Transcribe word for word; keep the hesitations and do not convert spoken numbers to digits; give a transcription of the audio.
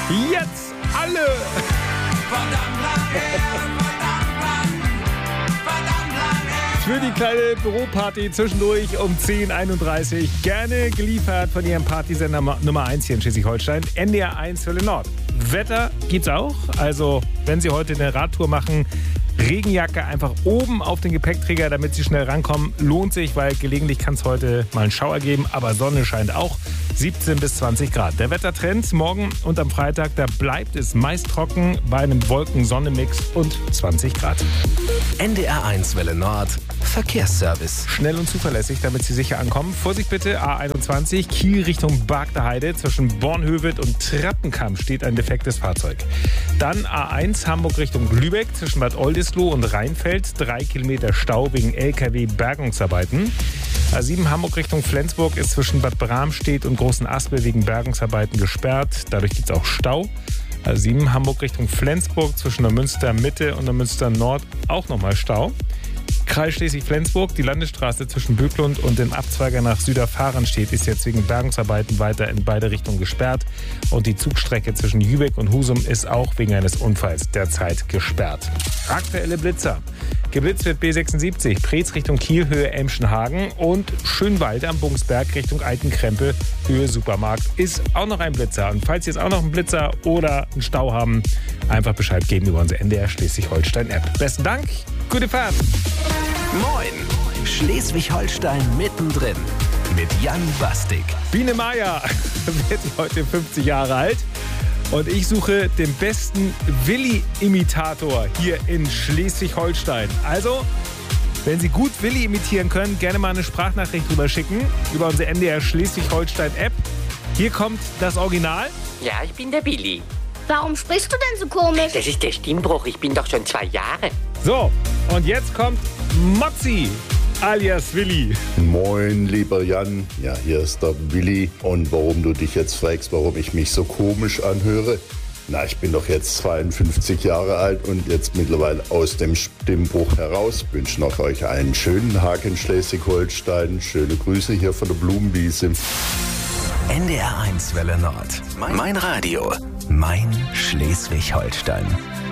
Jetzt alle! Verdammt lange, verdammt lang, verdammt lange. Für die kleine Büroparty zwischendurch um zehn Uhr einunddreißig. Gerne geliefert von Ihrem Partysender Nummer eins hier in Schleswig-Holstein. N D R eins Hölle Nord. Wetter gibt's auch. Also, wenn Sie heute eine Radtour machen, Regenjacke einfach oben auf den Gepäckträger, damit Sie schnell rankommen. Lohnt sich, weil gelegentlich kann es heute mal einen Schauer geben. Aber Sonne scheint auch. siebzehn bis zwanzig Grad. Der Wettertrend morgen und am Freitag, da bleibt es meist trocken bei einem Wolken-Sonne-Mix und zwanzig Grad. N D R eins Welle Nord. Verkehrsservice. Schnell und zuverlässig, damit Sie sicher ankommen. Vorsicht bitte, A einundzwanzig, Kiel Richtung Bargterheide. Zwischen Bornhöved und Trappenkamp steht ein defektes Fahrzeug. Dann A eins, Hamburg Richtung Lübeck. Zwischen Bad Oldesloe und Rheinfeld. Drei Kilometer Stau wegen L K W-Bergungsarbeiten. A sieben, Hamburg Richtung Flensburg ist zwischen Bad Bramstedt und Großen Aspel wegen Bergungsarbeiten gesperrt. Dadurch gibt es auch Stau. A sieben, Hamburg Richtung Flensburg. Zwischen der Münster Mitte und der Münster Nord auch nochmal Stau. Kreis Schleswig-Flensburg, die Landesstraße zwischen Böklund und dem Abzweiger nach Süderfahrenstedt ist jetzt wegen Bergungsarbeiten weiter in beide Richtungen gesperrt. Und die Zugstrecke zwischen Jübeck und Husum ist auch wegen eines Unfalls derzeit gesperrt. Aktuelle Blitzer. Geblitzt wird B sechsundsiebzig, Preetz Richtung Kiel, Höhe Emschenhagen und Schönwald am Bungsberg Richtung Altenkrempe, Höhe Supermarkt ist auch noch ein Blitzer. Und falls Sie jetzt auch noch einen Blitzer oder einen Stau haben, einfach Bescheid geben über unsere N D R Schleswig-Holstein-App. Besten Dank, gute Fahrt! Moin! Schleswig-Holstein mittendrin mit Jan Bastik. Biene Maya wird heute fünfzig Jahre alt. Und ich suche den besten Willi-Imitator hier in Schleswig-Holstein. Also, wenn Sie gut Willi imitieren können, gerne mal eine Sprachnachricht drüber schicken über unsere N D R Schleswig-Holstein-App. Hier kommt das Original. Ja, ich bin der Willi. Warum sprichst du denn so komisch? Das ist der Stimmbruch. Ich bin doch schon zwei Jahre. So, und jetzt kommt Mozzi alias Willi. Moin, lieber Jan. Ja, hier ist der Willi. Und warum du dich jetzt fragst, warum ich mich so komisch anhöre? Na, ich bin doch jetzt zweiundfünfzig Jahre alt und jetzt mittlerweile aus dem Stimmbruch heraus. Wünsche noch euch einen schönen Tag in Schleswig-Holstein. Schöne Grüße hier von der Blumenwiese. N D R eins Welle Nord. Mein Radio. Mein Schleswig-Holstein.